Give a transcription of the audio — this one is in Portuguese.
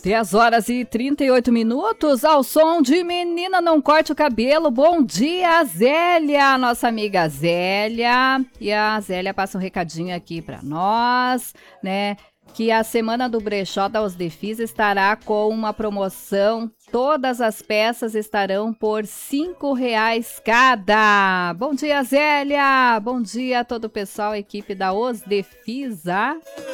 10h38, ao som de Menina Não Corte o Cabelo. Bom dia, Zélia, nossa amiga Zélia. E a Zélia passa um recadinho aqui para nós, né? Que a Semana do Brechó da Osdefis estará com uma promoção. Todas as peças estarão por R$5 cada. Bom dia, Zélia. Bom dia a todo o pessoal, equipe da Osdefis.